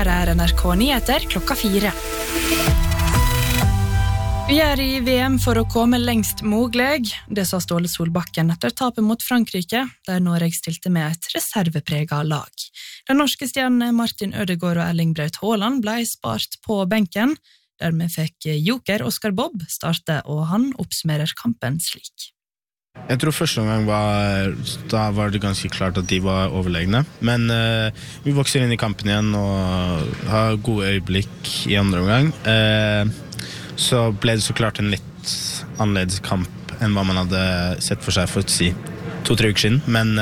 Her NRK Nyheter klokka 4. Vi I VM for å komme lengst mulig, det sa Ståle Solbakken etter tapet mot Frankrike, der Norge stilte med et reservepreget lag. Den norske stjernen Martin Ødegaard og Erling Braut Haaland ble spart på benken, dermed fikk joker Oscar Bob starte, og han oppsummerer kampen slik. Jeg tror første omgang da var det ganske klart at de var overlegne, men vi vokser inn I kampen igjen og har gode øyeblikk I andre omgang. Så ble det så klart en litt annerledes kamp enn hva man hadde sett for seg for å si 2-3 uker siden, men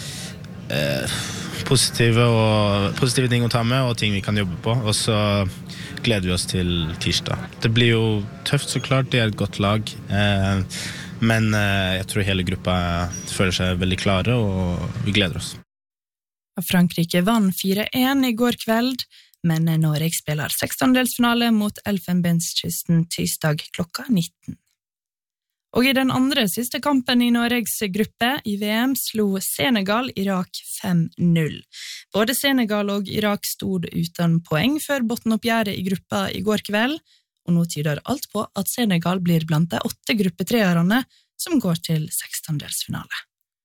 positive ting å ta med og ting vi kan jobbe på, og så gleder vi oss til tirsdag. Det blir jo tøft så klart, det et godt lag, men jeg tror hele gruppa føler seg veldig klare, og vi gleder oss. Frankrike vann 4-1 I går kveld, men Norge spiller 16-delsfinale mot Elfenbenskysten tirsdag klokka 19. Og I den andre siste kampen I Norges gruppe I VM slo Senegal Irak 5-0. Både Senegal og Irak stod uten poeng før bottonoppgjøret I gruppa I går kveld, og nå tyder alt på at Senegal blir blant de 8 gruppetreerne som går til 16-delsfinale.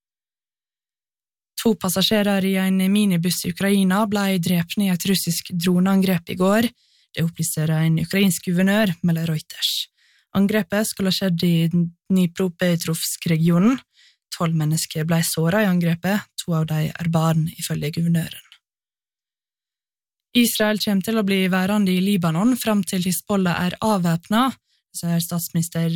2 passasjerer I en minibuss I Ukraina ble drept I et russisk droneangrep I går. Det opplyser en ukrainsk guvernør, melder Reuters. Angrepet skulle ha skjedd I Dnipropetrovsk-regionen. 12 mennesker ble såret I angrepet, 2 av dem barn, ifølge guvernøren. Israel kommer til å bli værende I Libanon frem til Hizbollah avvæpnet, sier statsminister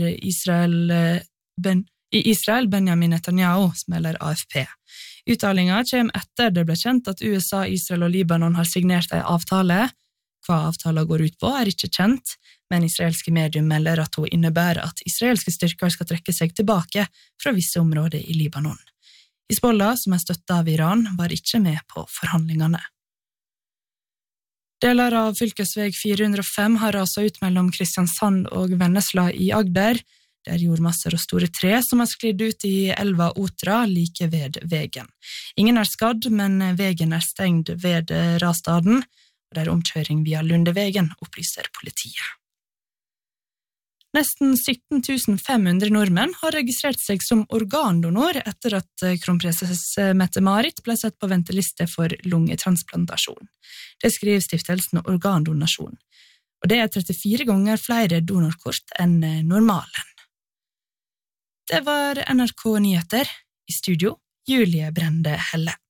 I Israel Benjamin Netanyahu, melder AFP. Uttalingen kommer etter det ble kjent at USA, Israel og Libanon har signert en avtale. Hva avtalen går ut på ikke kjent, men israelske medier melder at hun innebærer at israelske styrker skal trekke seg tilbake fra visse områder I Libanon. Hizbollah, som støttet av Iran, var ikke med på forhandlingene. Deler av fylkesveg 405 har raset ut mellom Kristiansand og Vennesla I Agder. Det jordmasser og store tre som har sklidd ut I elva Otra like ved vegen. Ingen skadd, men vegen stengt ved rasstaden, og det omkjøring via Lundevegen, opplyser politiet. Nesten 17 500 nordmenn har registrert seg som organdonor etter at kronprinsesse Mette-Marit ble sett på venteliste for lungetransplantasjon. Det skriver stiftelsen Organdonasjon, og det 34 ganger flere donorkort enn normalen. Det var NRK Nyheter. I studio, Julie Brende Helle.